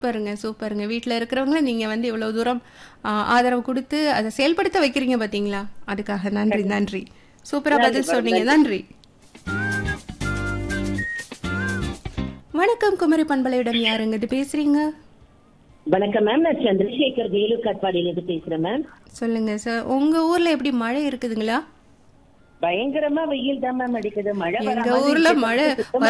சூப்பருங்க, சூப்பருங்க. வீட்ல இருக்கிறவங்கள நீங்க வந்து இவ்வளவு தூரம் ஆதரவு குடுத்து, அத செயல்படுத்த வைக்கிறீங்க பாத்தீங்களா? அதுக்காக நன்றி, நன்றி. சூப்பரா நன்றி பதில் மேடம். சொன்னீங்க. நன்றி. நன்றி. வணக்கம் குமரி பண்பலையுடன் யாருங்க இது பேசுறீங்க? வணக்கம் மேம். நான் சந்திரசேகர் வேலூர் காட்பாடியிலிருந்து பேசுறேன் மேம். சொல்லுங்க சார். உங்க ஊர்ல எப்படி மழை இருக்குதுங்களா? பயங்கரமா வெயில் தான் மேம் அடிக்குது. மழை வர எங்க மாதிரி ஊர்ல இருக்கு. மழை தவிர்த்து சுத்தமா